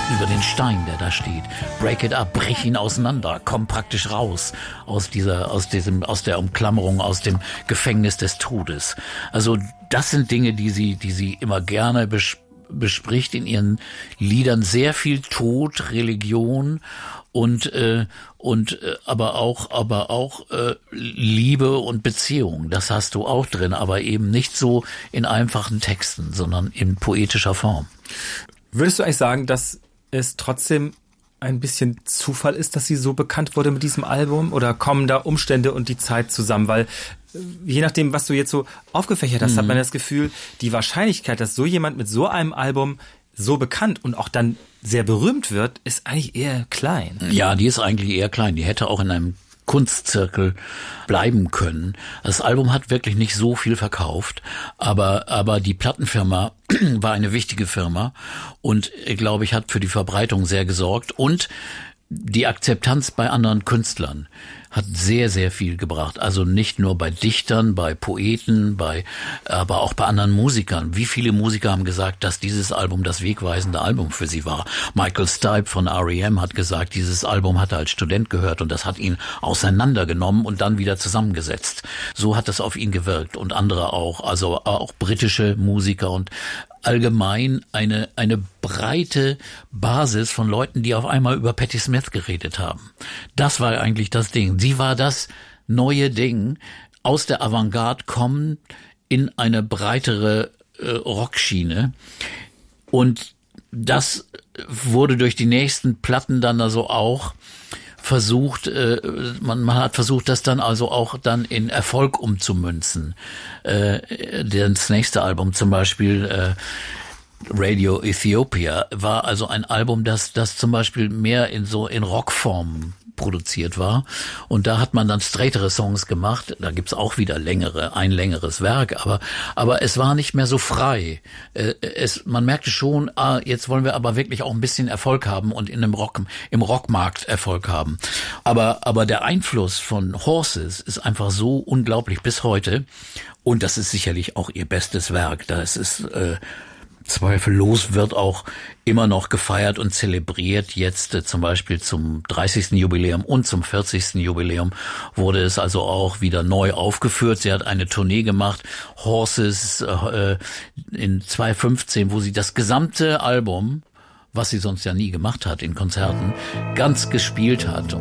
über den Stein, der da steht. Break it up, brech ihn auseinander, komm praktisch raus aus der Umklammerung, aus dem Gefängnis des Todes. Also das sind Dinge, die sie immer gerne bespricht in ihren Liedern. Sehr viel Tod, Religion und aber auch Liebe und Beziehung. Das hast du auch drin, aber eben nicht so in einfachen Texten, sondern in poetischer Form. Würdest du eigentlich sagen, dass es trotzdem ein bisschen Zufall ist, dass sie so bekannt wurde mit diesem Album? Oder kommen da Umstände und die Zeit zusammen? Weil je nachdem, was du jetzt so aufgefächert hast, hat man das Gefühl, die Wahrscheinlichkeit, dass so jemand mit so einem Album so bekannt und auch dann sehr berühmt wird, ist eigentlich eher klein. Ja, die ist eigentlich eher klein. Die hätte auch in einem Kunstzirkel bleiben können. Das Album hat wirklich nicht so viel verkauft, aber die Plattenfirma war eine wichtige Firma und, glaube ich, hat für die Verbreitung sehr gesorgt und die Akzeptanz bei anderen Künstlern hat sehr, sehr viel gebracht. Also nicht nur bei Dichtern, bei Poeten, aber auch bei anderen Musikern. Wie viele Musiker haben gesagt, dass dieses Album das wegweisende Album für sie war? Michael Stipe von R.E.M. hat gesagt, dieses Album hat er als Student gehört und das hat ihn auseinandergenommen und dann wieder zusammengesetzt. So hat es auf ihn gewirkt und andere auch, also auch britische Musiker und allgemein eine breite Basis von Leuten, die auf einmal über Patti Smith geredet haben. Das war eigentlich das Ding. Sie war das neue Ding, aus der Avantgarde kommen in eine breitere Rockschiene. Und das wurde durch die nächsten Platten dann also auch versucht, man hat versucht, das dann also auch dann in Erfolg umzumünzen. Das nächste Album zum Beispiel, Radio Ethiopia, war also ein Album, das zum Beispiel mehr in Rockform produziert war. Und da hat man dann straightere Songs gemacht. Da gibt's auch wieder ein längeres Werk, aber es war nicht mehr so frei. Man merkte schon, jetzt wollen wir aber wirklich auch ein bisschen Erfolg haben und im Rockmarkt Erfolg haben. Aber der Einfluss von Horses ist einfach so unglaublich bis heute. Und das ist sicherlich auch ihr bestes Werk. Das ist zweifellos, wird auch immer noch gefeiert und zelebriert. Jetzt zum Beispiel zum 30. Jubiläum und zum 40. Jubiläum wurde es also auch wieder neu aufgeführt. Sie hat eine Tournee gemacht, Horses, in 2015, wo sie das gesamte Album, was sie sonst ja nie gemacht hat in Konzerten, ganz gespielt hat.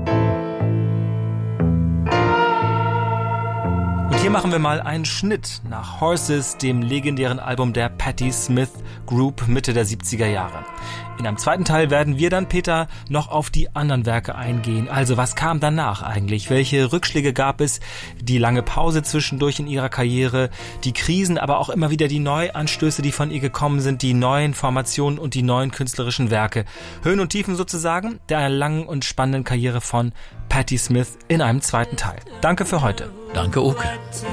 Hier machen wir mal einen Schnitt nach Horses, dem legendären Album der Patti Smith Group Mitte der 70er Jahre. In einem zweiten Teil werden wir dann, Peter, noch auf die anderen Werke eingehen. Also was kam danach eigentlich? Welche Rückschläge gab es? Die lange Pause zwischendurch in ihrer Karriere, die Krisen, aber auch immer wieder die Neuanstöße, die von ihr gekommen sind, die neuen Formationen und die neuen künstlerischen Werke. Höhen und Tiefen sozusagen der langen und spannenden Karriere von Patti Smith in einem zweiten Teil. Danke für heute. Danke, Oke.